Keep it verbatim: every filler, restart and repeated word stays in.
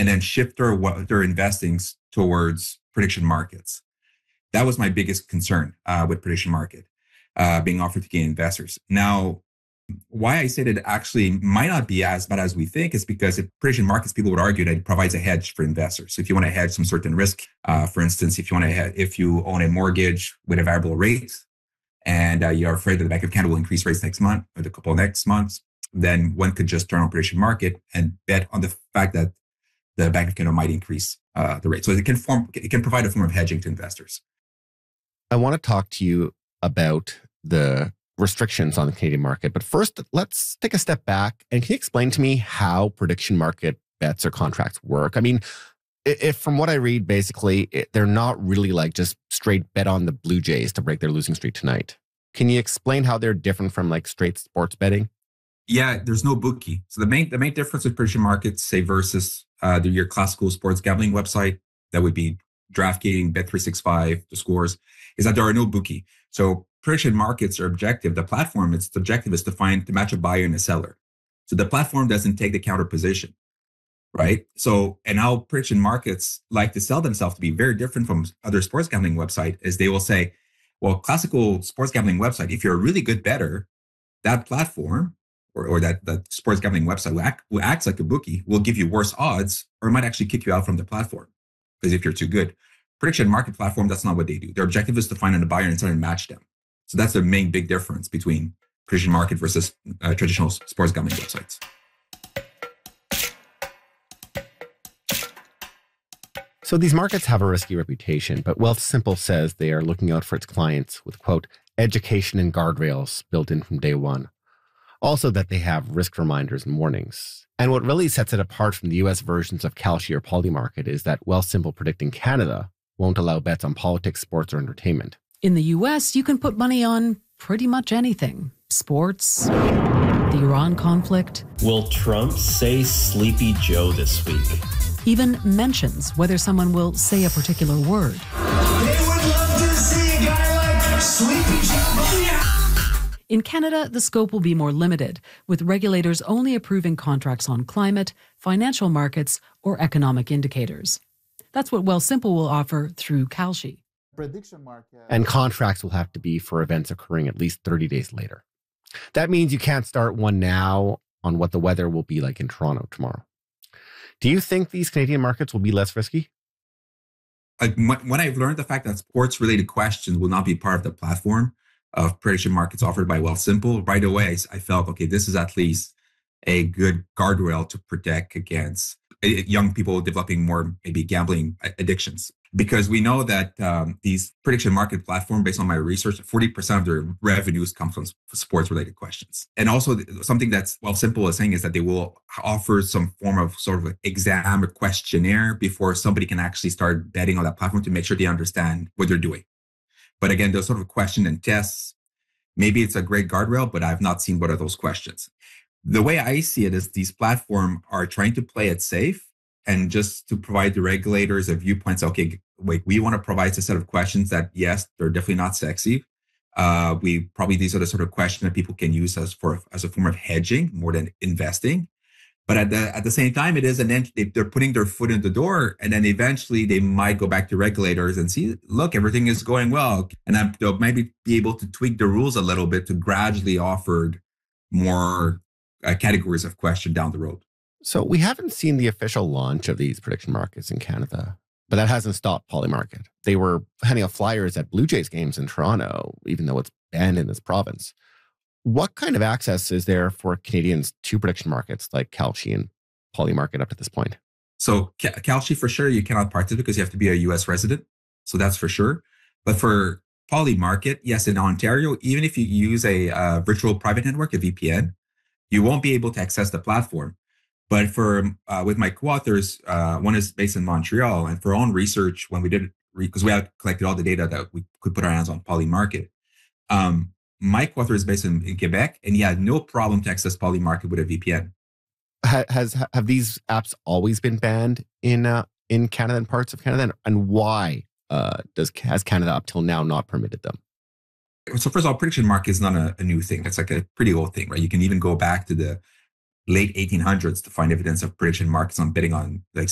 and then shift their, their investings towards prediction markets. That was my biggest concern uh, with prediction market uh, being offered to gain investors. Now, why I said it actually might not be as bad as we think is because if prediction markets, people would argue that it provides a hedge for investors. So if you want to hedge some certain risk, uh, for instance, if you want to, hedge, if you own a mortgage with a variable rate and uh, you're afraid that the Bank of Canada will increase rates next month or the couple of next months, then one could just turn on prediction market and bet on the fact that the Bank of Canada might increase uh, the rate. So it can form, it can provide a form of hedging to investors. I want to talk to you about the restrictions on the Canadian market. But first, let's take a step back. And can you explain to me how prediction market bets or contracts work? I mean, if from what I read, basically, it, they're not really like just straight bet on the Blue Jays to break their losing streak tonight. Can you explain how they're different from like straight sports betting? Yeah, there's no bookie. So the main the main difference with prediction markets, say versus uh, the, your classical sports gambling website, that would be DraftKings, Bet three sixty-five, the scores, is that there are no bookie. So prediction markets are objective. The platform, its objective is to find, to match a buyer and a seller. So the platform doesn't take the counter position, right? So, and how prediction markets like to sell themselves to be very different from other sports gambling website is they will say, well, classical sports gambling website, if you're a really good bettor, that platform or, or that, that sports gambling website will act, will act like a bookie, will give you worse odds, or might actually kick you out from the platform. Because if you're too good. Prediction market platform, that's not what they do. Their objective is to find a buyer and try and match them. So that's the main big difference between prediction market versus uh, traditional sports gambling websites. So these markets have a risky reputation, but Wealthsimple says they are looking out for its clients with, quote, education and guardrails built in from day one. Also that they have risk reminders and warnings. And what really sets it apart from the U S versions of Kalshi or Polymarket is that Wealthsimple predicting Canada won't allow bets on politics, sports, or entertainment. In the U S, you can put money on pretty much anything. Sports, the Iran conflict. Will Trump say Sleepy Joe this week? Even mentions whether someone will say a particular word. They would love to see a guy like Sleepy Joe. Yeah. In Canada, the scope will be more limited, with regulators only approving contracts on climate, financial markets, or economic indicators. That's what Wealthsimple will offer through Kalshi. Prediction market. And contracts will have to be for events occurring at least thirty days later. That means you can't start one now on what the weather will be like in Toronto tomorrow. Do you think these Canadian markets will be less risky? Like when I've learned the fact that sports-related questions will not be part of the platform of prediction markets offered by Wealthsimple, right away I felt, okay, this is at least a good guardrail to protect against young people developing more maybe gambling addictions. Because we know that um, these prediction market platform, based on my research, forty percent of their revenues come from sports-related questions. And also something that's Wealthsimple is saying is that they will offer some form of sort of exam or questionnaire before somebody can actually start betting on that platform to make sure they understand what they're doing. But again, those sort of question and tests, maybe it's a great guardrail, but I've not seen what are those questions. The way I see it is these platforms are trying to play it safe and just to provide the regulators a viewpoint. So, okay, wait, we want to provide a set of questions that, yes, they're definitely not sexy. Uh, we probably, these are the sort of questions that people can use as for as a form of hedging more than investing. But at the at the same time, it is an ent- they're putting their foot in the door, and then eventually they might go back to regulators and see, look, everything is going well, and I'm, they'll maybe be able to tweak the rules a little bit to gradually offer more uh, categories of question down the road. So we haven't seen the official launch of these prediction markets in Canada, but that hasn't stopped Polymarket. They were handing out flyers at Blue Jays games in Toronto, even though it's banned in this province. What kind of access is there for Canadians to prediction markets like Kalshi and Polymarket up to this point? So Kalshi, for sure, you cannot participate because you have to be a U S resident. So that's for sure. But for Polymarket, yes, in Ontario, even if you use a uh, virtual private network, a V P N, you won't be able to access the platform. But for uh, with my co-authors, uh, one is based in Montreal, and for our own research, when we did, because we had collected all the data that we could put our hands on Polymarket, um, my co-author is based in, in Quebec, and he had no problem to access Polymarket with a V P N. Has have these apps always been banned in uh, in Canada and parts of Canada, and why uh, does has Canada up till now not permitted them? So first of all, prediction market is not a, a new thing. It's like a pretty old thing, right? You can even go back to the late eighteen hundreds to find evidence of prediction markets on betting on like